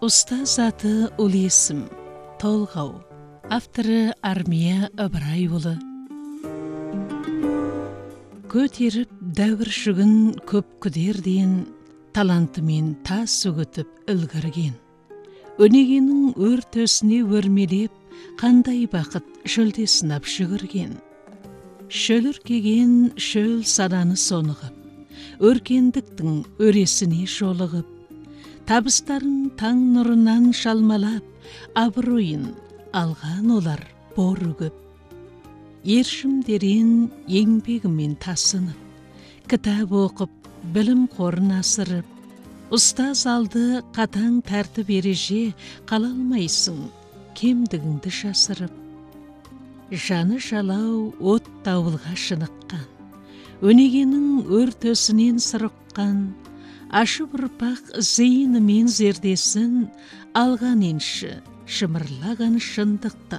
Ұстаз аты Улесім, Толғау. Авторы Армия Ыбырайұлы. Көтеріп дәуір жүгін көп күдерден, талантымен тас үгітіп үлгірген. Өнегенің өртөсіне өрмелеп, қандай бақыт шөлдесін ап жүгірген. Шөліркеген шөл сананы сонығып, өркендіктің өресіне жолығып, табыстарын таң нұрынан шалмалап, абыройын алған олар бор үгіп. Ершімдерін еңбегімен тасынып, кітап оқып, білім қорын асырып, ұстаз алды қатаң тәртіп ереже, қала алмайсың кемдігіңді жасырып. Жаны жалау от дауылға шыныққан, өнегенің өртөсінен сырыққан, ашып ұрпақ зейінімен зердесін, алған енші шымырлаған шындықтан.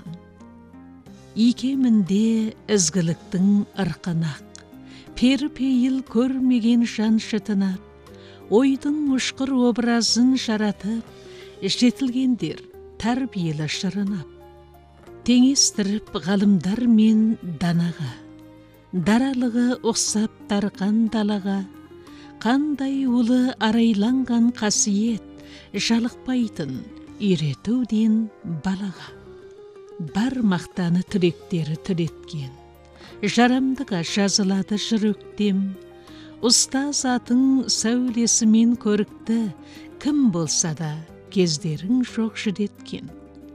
Икемінде ізгіліктің ырқынақ, пері-пейіл көрмеген жан шытынап, ойдың ұшқыр образын жаратып, жетілгендер тәрбиелі шырынап. Теңестіріп ғалымдар мен данаға, даралығы ұқсап тарқан далаға, қандай улы арайланған қасиет, жалықпайтын үйретуден балаға. Бар мақтаны тілектері тілеткен, жарамдыға жазылады жүректем. Ұстаз атың сәулесімен көрікті, кім болса да кездерің жоқ жүдеткен.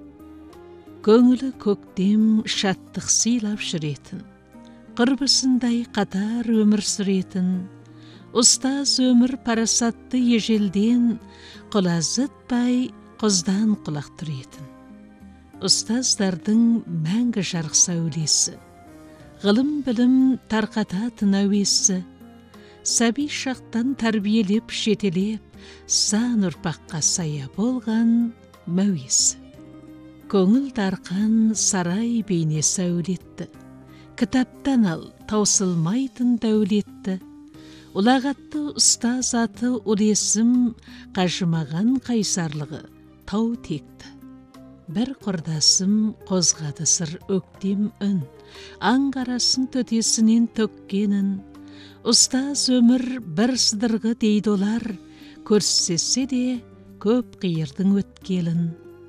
Көңілі көктем шаттық сыйлап жүретін, құрбысындай қатар өмір сүретін. Ұстаз өмір парасатты ежелден, құлазытпай құздан құлақ түретін. Ұстаздардың мәңгі жарық сәулесі, ғылым-білім тарқататын әуесі, сәби шақтан тәрбиелеп жетелеп, сан ұрпаққа сая болған мәуесі. Көңіл дарқан сарай бейне сәулетті, кітаптан ал таусылмайтын дәулетті. Ұлағатты ұстаз аты Улесім, қажымаған қайсарлығы тау текті. Бір құрдасым қозғады сыр өктем үн, аңғарасын төтесінен төккенін. Ұстаз өмір бір сыдырғы дейді олар, көрсесе де көп қиырдың өткелін.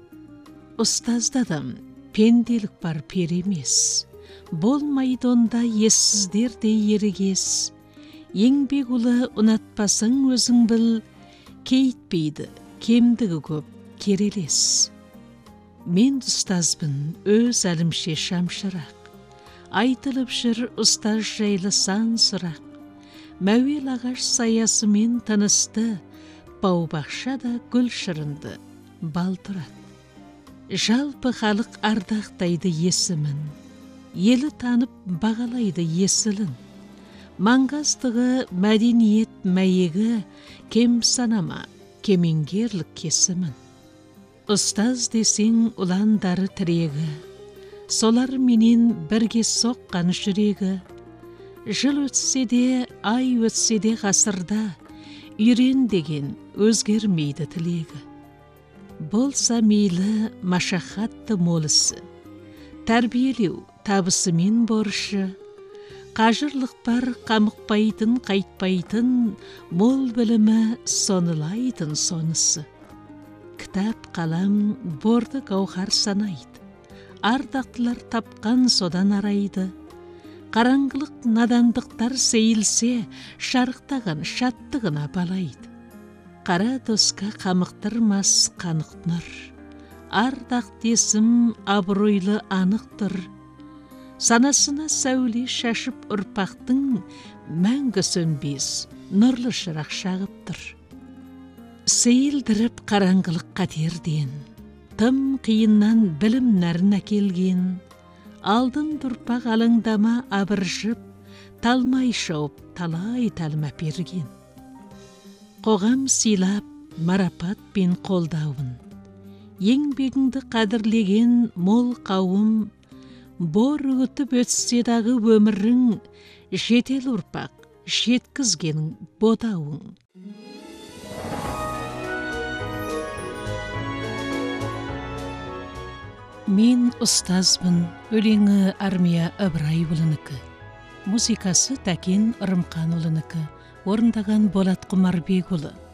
Ұстаздадам пенделік бар пер емес, болмайды онда ессіздердей ерігес. Еңбек ұлы ұнатпасың өзің біл, кейтпейді кемдігі көп керелес. Мен ұстазбын өз әлімше шамшырақ, айтылып жүр ұстаз жайлы сан сұрақ. Мәуел ағаш саясымен тынысты, бау-бақша да гүл шырынды бал тұрады. Жалпы халық ардақтайды есімін, елі танып бағалайды есілін. Маңғаздығы мәдениет мәйегі, кем санама кемеңгерлік кесімін. Ұстаз десең ұландары тірегі, солар менен бірге соққан жүрегі. Жыл өтсе де, ай өтсе де ғасырда, үйрен деген өзгермейді тілегі. Болса мейлі машақатты молысы, тәрбиелеу табысымен борышы. Қажырлық бар қамықпайтын, қайтпайтын, мол білімі сонылайтын сонысы. Кітап қалам борды гауһар санайды, ардақтылар тапқан содан арайды. Қараңғылық надандықтар сейілсе, шарықтаған шаттығына балайды. Қара досқа қамықтырмас қанық нұр, ардақ десім абыройлы анықтыр. Санасына сәуле шашып ұрпақтың, мәңгі сөнбес нұрлы шырақ шағып тұр. Сейілдіріп қараңғылық қатерден, тым қиыннан білім нәрін әкелген. Алдын тұрпақ алаңдама абыржып, талмай шауып талай тәлім әперген. Қоғам сыйлап марапат пен қолдауын, еңбегіңді қадірлеген мол қауым. Бор үгітіп өтсе дағы өмірің, жетел ұрпақ жеткізгенің бодауың. Мен ұстазбын, өлеңі Армия Ыбырайұлынікі. Музыкасы Тәкен Рымқанұлынікі. Орындаған Болат Құмарбекұлы.